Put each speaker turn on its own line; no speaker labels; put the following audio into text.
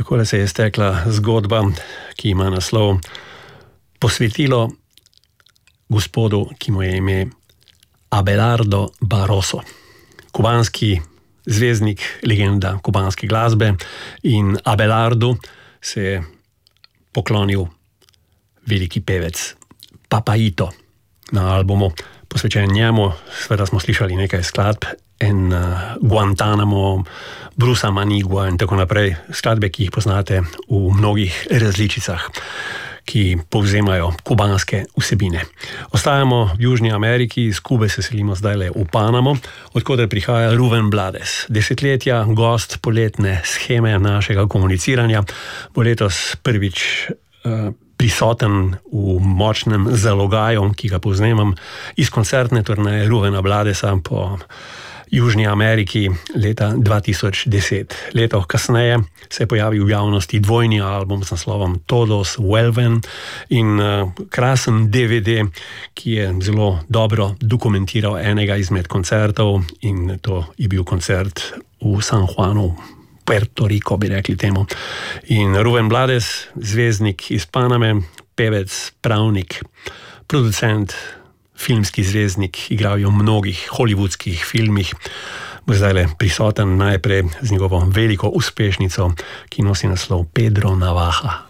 Takole se je stekla zgodba, ki ima naslov Posvetilo gospodu, ki mu je ime Abelardo Barroso. Kubanski zvezdnik, legenda kubanske glasbe, in Abelardu se je poklonil veliki pevec Papayito. Na albumu posvečen njemu, seveda smo slišali nekaj skladb, en Guantanamo, Brusa Manigua in tako naprej, skladbe, ki jih poznate v mnogih različicah, ki povzemajo kubanske vsebine. Ostajamo v Južni Ameriki, iz Kube se selimo zdajle v Panamo, odkoder prihaja Rubén Blades. Desetletja gost poletne sheme našega komuniciranja, bo letos prvič prisoten v močnem zalogaju, ki ga povzemam iz koncertne turneje Rubéna Bladesa po Južni Ameriki leta 2010. Leto kasneje se je pojavil v javnosti dvojni album s naslovom Todos Vuelven in krasen DVD, ki je zelo dobro dokumentiral enega izmed koncertov, in to je bil koncert v San Juanu, Puerto Rico, bi rekli temu. In Rubén Blades, zvezdnik iz Paname, pevec, pravnik, producent, filmski zvezdnik, igral je v mnogih hollywoodskih filmih, bo zdajle prisoten najprej z njegovo veliko uspešnico, ki nosi naslov Pedro Navaja.